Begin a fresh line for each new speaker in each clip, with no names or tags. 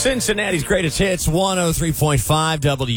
Cincinnati's greatest hits, 103.5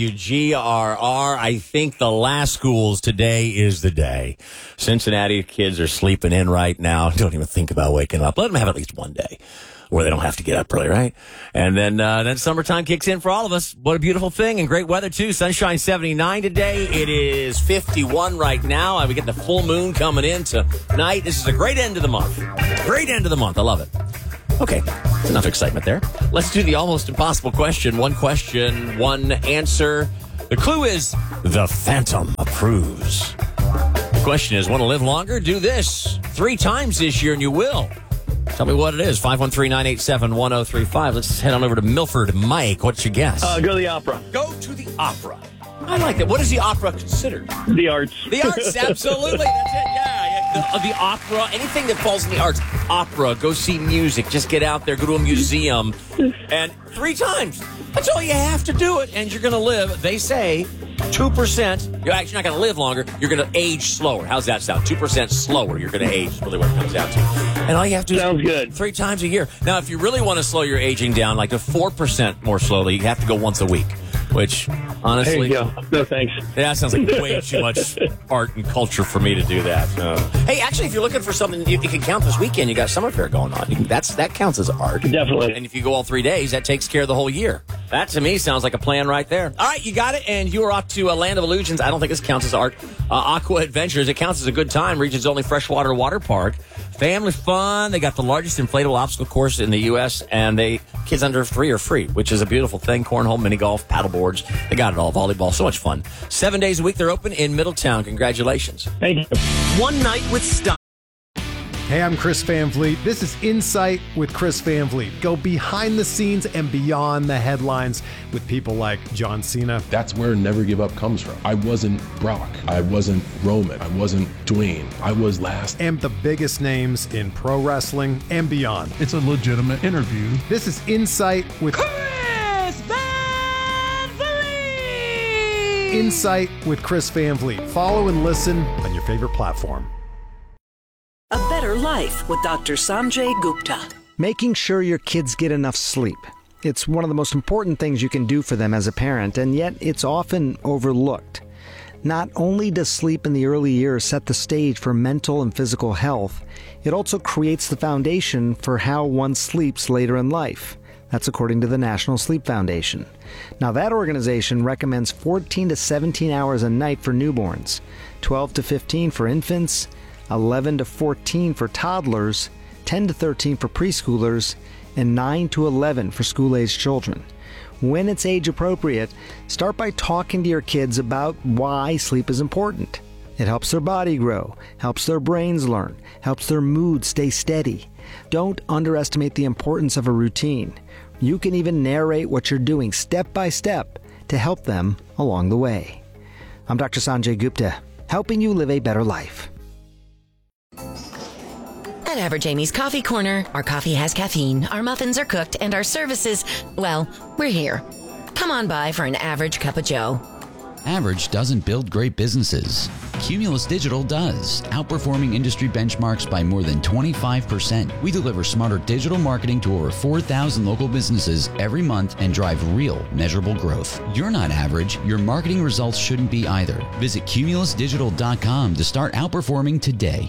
WGRR. I think the last schools today is the day. Cincinnati kids are sleeping in right now. Don't even think about waking up. Let them have at least one day where they don't have to get up early, right? And then summertime kicks in for all of us. What a beautiful thing, and great weather, too. Sunshine 79 today. It is 51 right now. We get the full moon coming in tonight. This is a great end of the month. Great end of the month. I love it. Okay, enough excitement there. Let's do the almost impossible question. One question, one answer. The clue is the Phantom approves. The question is, want to live longer? Do this 3 times this year and you will. Tell me what it is. 513-987-1035. Let's head on over to Milford. Mike, what's your guess?
Go to the opera.
Go to the opera. I like that. What is the opera considered?
The arts.
The arts, absolutely. That's it, yeah. The opera, anything that falls in the arts. Opera, go see music, just get out there, go to a museum. And 3 times. That's all you have to do it, and you're going to live, they say, 2%. You're actually not going to live longer. You're going to age slower. How's that sound? 2% slower you're going to age is really what it comes down to. And all you have to do
Sounds
is
good.
3 times a year. Now, if you really want to slow your aging down, like to 4% more slowly, you have to go once a week. Which, honestly...
There you go. No, thanks.
That sounds like way too much art and culture for me to do that. Hey, actually, if you're looking for something you can count this weekend, you got Summer Fair going on. That counts as art.
Definitely.
And if you go all 3 days, that takes care of the whole year. That, to me, sounds like a plan right there. All right, you got it, and you are off to Land of Illusions. I don't think this counts as art. Aqua Adventures, it counts as a good time. Region's only freshwater water park. Family fun. They got the largest inflatable obstacle course in the U.S., and kids under 3 are free, which is a beautiful thing. Cornhole, mini golf, paddle boards. They got it all. Volleyball, so much fun. 7 days a week, they're open in Middletown. Congratulations.
Thank you.
One night with Stop.
Hey, I'm Chris Van Vliet. This is Insight with Chris Van Vliet. Go behind the scenes and beyond the headlines with people like John Cena.
That's where Never Give Up comes from. I wasn't Brock. I wasn't Roman. I wasn't Dwayne. I was last.
And the biggest names in pro wrestling and beyond.
It's a legitimate interview.
This is Insight with
Chris Van Vliet!
Insight with Chris Van Vliet. Follow and listen on your favorite platform.
A Better Life with Dr. Sanjay Gupta.
Making sure your kids get enough sleep. It's one of the most important things you can do for them as a parent, and yet it's often overlooked. Not only does sleep in the early years set the stage for mental and physical health, it also creates the foundation for how one sleeps later in life. That's according to the National Sleep Foundation. Now, that organization recommends 14 to 17 hours a night for newborns, 12 to 15 for infants, 11 to 14 for toddlers, 10 to 13 for preschoolers, and 9 to 11 for school-aged children. When it's age appropriate, start by talking to your kids about why sleep is important. It helps their body grow, helps their brains learn, helps their mood stay steady. Don't underestimate the importance of a routine. You can even narrate what you're doing step by step to help them along the way. I'm Dr. Sanjay Gupta, helping you live a better life.
At Average Amy's Coffee Corner, our coffee has caffeine, our muffins are cooked, and our services, well, we're here. Come on by for an average cup of joe.
Average doesn't build great businesses. Cumulus Digital does, outperforming industry benchmarks by more than 25%. We deliver smarter digital marketing to over 4,000 local businesses every month and drive real, measurable growth. You're not average. Your marketing results shouldn't be either. Visit cumulusdigital.com to start outperforming today.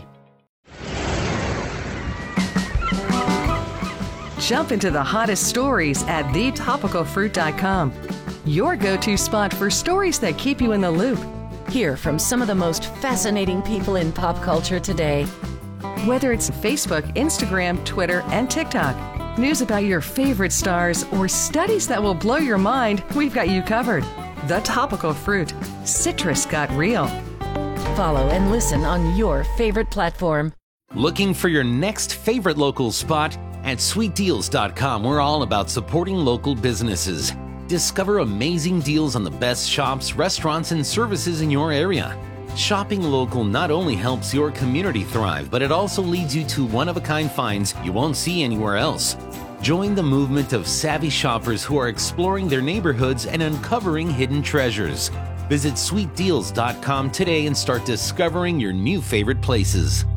Jump into the hottest stories at thetopicalfruit.com. Your go-to spot for stories that keep you in the loop.
Hear from some of the most fascinating people in pop culture today.
Whether it's Facebook, Instagram, Twitter, and TikTok, news about your favorite stars, or studies that will blow your mind, we've got you covered. The Topical Fruit. Citrus got real.
Follow and listen on your favorite platform.
Looking for your next favorite local spot? At sweetdeals.com, we're all about supporting local businesses. Discover amazing deals on the best shops, restaurants, and services in your area. Shopping local not only helps your community thrive, but it also leads you to one-of-a-kind finds you won't see anywhere else. Join the movement of savvy shoppers who are exploring their neighborhoods and uncovering hidden treasures. Visit sweetdeals.com today and start discovering your new favorite places.